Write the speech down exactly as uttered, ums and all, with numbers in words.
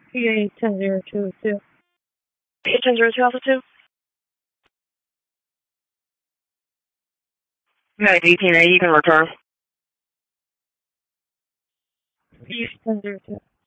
P A ten zero two two. P A ten zero two Alpha two. Right, D P N A, you can return. P A ten zero two.